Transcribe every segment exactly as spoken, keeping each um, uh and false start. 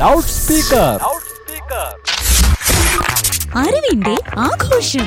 Loud speaker. അറിവിന്റെ ആഘോഷം.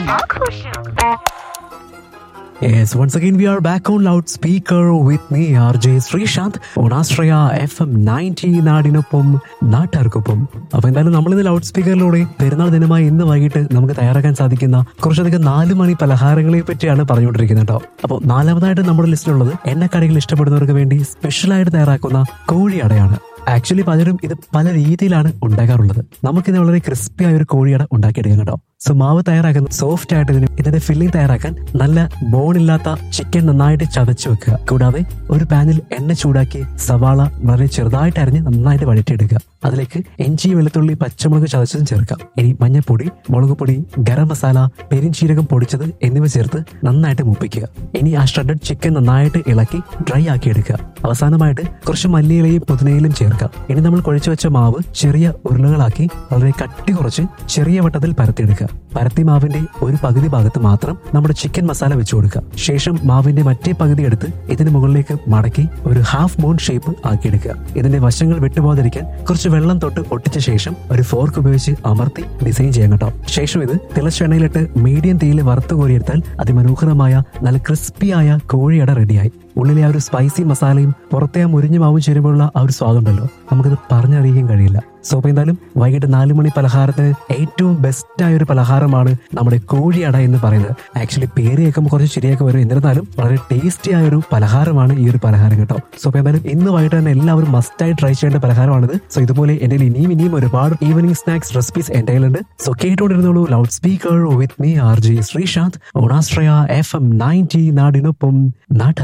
Yes, once again we are back on loudspeaker with me R J Srishant on Astraya F M ninety നാടിനൊപ്പം നാട്ടുകാർക്കൊപ്പം. അപ്പൊ എന്തായാലും നമ്മളിന്ന് loud സ്പീക്കറിലൂടെ പെരുന്നാൾ ദിനമായി ഇന്ന് വൈകിട്ട് നമുക്ക് തയ്യാറാക്കാൻ സാധിക്കുന്ന കുറച്ചധികം നാല് മണി പലഹാരങ്ങളെ പറ്റിയാണ് പറഞ്ഞുകൊണ്ടിരിക്കുന്നത് കേട്ടോ. അപ്പോൾ നാലാമതായിട്ട് നമ്മുടെ ലിസ്റ്റിലുള്ളത് എണ്ണക്കടികൾ ഇഷ്ടപ്പെടുന്നവർക്ക് വേണ്ടി സ്പെഷ്യലായിട്ട് തയ്യാറാക്കുന്ന കോഴിയടയാണ്. ആക്ച്വലി പലരും ഇത് പല രീതിയിലാണ് ഉണ്ടാക്കാറുള്ളത്. നമുക്കിത് വളരെ ക്രിസ്പി ആയ ഒരു കോഴിയട ഉണ്ടാക്കിയെടുക്കാം കേട്ടോ. സോ മാവ് തയ്യാറാക്കുന്ന സോഫ്റ്റ് ആയിട്ട് ഇതിന് ഇതിന്റെ ഫില്ലിംഗ് തയ്യാറാക്കാൻ നല്ല ബോൺ ഇല്ലാത്ത ചിക്കൻ നന്നായിട്ട് ചതച്ചു വെക്കുക. കൂടാതെ ഒരു പാനിൽ എണ്ണ ചൂടാക്കി സവാള വളരെ ചെറുതായിട്ട് അരിഞ്ഞ് നന്നായിട്ട് വഴറ്റിയെടുക്കുക. അതിലേക്ക് ഇഞ്ചി, വെളുത്തുള്ളി, പച്ചമുളക് ചതച്ചതും ചേർക്കാം. ഇനി മഞ്ഞൾപ്പൊടി, മുളക് പൊടി, ഗരം മസാല, പെരിഞ്ചീരകം പൊടിച്ചത് എന്നിവ ചേർത്ത് നന്നായിട്ട് മൂപ്പിക്കുക. ഇനി ആ ഷ്രെഡഡ് ചിക്കൻ നന്നായിട്ട് ഇളക്കി ഡ്രൈ ആക്കി എടുക്കുക. അവസാനമായിട്ട് കുറച്ച് മല്ലിയിലയും പുതിനയിലും ചേർക്കാം. ഇനി നമ്മൾ കുഴച്ചു വെച്ച മാവ് ചെറിയ ഉരുളകളാക്കി വളരെ കട്ടി കുറച്ച് ചെറിയ വട്ടത്തിൽ പരത്തിയെടുക്കുക. പരത്തി മാവിന്റെ ഒരു പകുതി ഭാഗത്ത് മാത്രം നമ്മുടെ ചിക്കൻ മസാല വെച്ചു കൊടുക്കുക. ശേഷം മാവിന്റെ മറ്റേ പകുതി എടുത്ത് ഇതിന് മുകളിലേക്ക് മടക്കി ഒരു ഹാഫ് മൂൺ ഷേപ്പ് ആക്കിയെടുക്കുക. ഇതിന്റെ വശങ്ങൾ വിട്ടുപോകാതിരിക്കാൻ കുറച്ച് വെള്ളം തൊട്ട് ഒട്ടിച്ച ശേഷം ഒരു ഫോർക്ക് ഉപയോഗിച്ച് അമർത്തി ഡിസൈൻ ചെയ്യാൻ കേട്ടോ. ശേഷം ഇത് തിളച്ച എണ്ണയിലിട്ട് മീഡിയം തീയിൽ വറുത്ത് കോരിയെടുത്താൽ അതിമനോഹരമായ നല്ല ക്രിസ്പിയായ കോഴിയട റെഡിയായി. ഉള്ളിലെ ആ ഒരു സ്പൈസി മസാലയും പുറത്തെ ആ മുരിഞ്ഞ മാവും ചേരുമ്പോഴുള്ള ആ ഒരു സ്വാദുണ്ടല്ലോ, നമുക്കത് പറഞ്ഞറിയിക്കാൻ കഴിയില്ല. സോ അപ്പൊ എന്തായാലും വൈകിട്ട് നാല് മണി പലഹാരത്തിന് ഏറ്റവും ബെസ്റ്റ് ആയ ഒരു പലഹാരമാണ് നമ്മുടെ കോഴിയട എന്ന് പറയുന്നത്. ആക്ച്വലി പേര് കേൾക്കുമ്പോൾ കുറച്ച് ശരിയൊക്കെ വരും, എന്നിരുന്നാലും വളരെ ടേസ്റ്റി ആയ ഒരു പലഹാരമാണ് ഈ ഒരു പലഹാരം കേട്ടോ. സോ അപ്പൊ എന്തായാലും ഇന്ന് വൈകിട്ട് തന്നെ എല്ലാവരും മസ്റ്റായി ട്രൈ ചെയ്യേണ്ട പലഹാരമാണിത്. സോ ഇതുപോലെ എന്റെ ഇനിയും ഇനിയും ഒരുപാട് ഈവനിങ് സ്നാക്സ് റെസിപ്പീസ് എന്റെ കയ്യിലുണ്ട്. So കേട്ടോണ്ടിരുന്നോളൂ loud speaker with me R J Sreesanth on ആസ്ട്രയ F M ninety നാടിനൊപ്പം നാട്ട